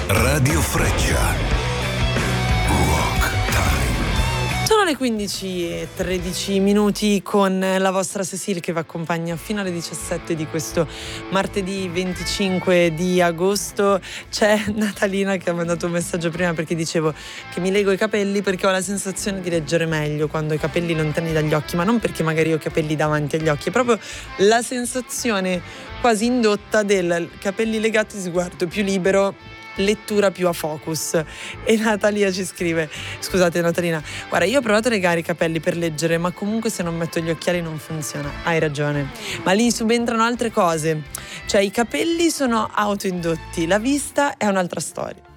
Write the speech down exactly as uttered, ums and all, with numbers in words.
Radio Freccia. Rock Time. Sono le quindici e tredici minuti con la vostra Cecile che vi accompagna fino alle diciassette di questo martedì venticinque di agosto. C'è Natalina che ha mandato un messaggio prima perché dicevo che mi lego i capelli perché ho la sensazione di leggere meglio quando ho i capelli lontani dagli occhi, ma non perché magari ho i capelli davanti agli occhi, è proprio la sensazione quasi indotta del capelli legati, sguardo più libero, lettura più a focus. E Natalia ci scrive: scusate Natalina, guarda, io ho provato a legare i capelli per leggere, ma comunque se non metto gli occhiali non funziona. Hai ragione, ma lì subentrano altre cose, cioè i capelli sono autoindotti, la vista è un'altra storia.